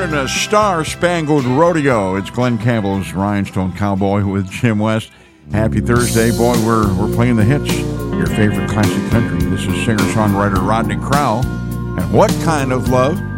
In a Star-Spangled Rodeo, it's Glenn Campbell's Rhinestone Cowboy with Jim West. Happy Thursday, boy. We're playing the hits, your favorite classic country. This is singer-songwriter Rodney Crowell. And What Kind of Love?